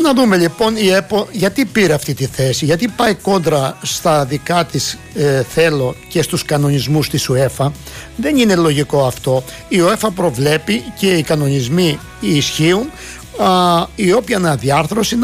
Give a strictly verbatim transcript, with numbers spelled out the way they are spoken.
να δούμε λοιπόν η ΕΠΟ γιατί πήρε αυτή τη θέση, γιατί πάει κόντρα στα δικά της ε, θέλω και στους κανονισμούς της UEFA. Δεν είναι λογικό αυτό. Η UEFA προβλέπει και οι κανονισμοί ισχύουν, α, η όποια αναδιάρθρωση